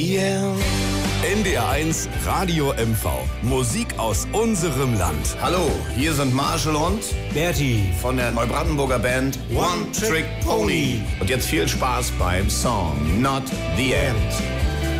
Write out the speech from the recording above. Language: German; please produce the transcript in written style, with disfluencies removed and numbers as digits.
Yeah. NDR1 Radio MV. Musik aus unserem Land. Hallo, hier sind Marshall und Bertie von der Neubrandenburger Band One Trick Pony. Und jetzt viel Spaß beim Song Not the End.